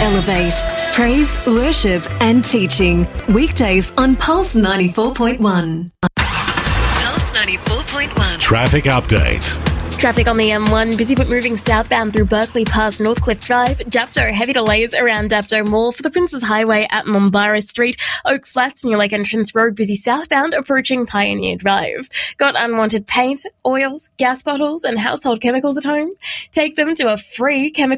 Elevate. Praise, worship and teaching. Weekdays on Pulse 94.1. Pulse 94.1. Traffic update. Traffic on the M1, busy but moving southbound through Berkeley past Northcliffe Drive. Dapto, heavy delays around Dapto Mall for the Princes Highway at Mombara Street. Oak Flats, New Lake Entrance Road, busy southbound approaching Pioneer Drive. Got unwanted paint, oils, gas bottles and household chemicals at home? Take them to a free chemical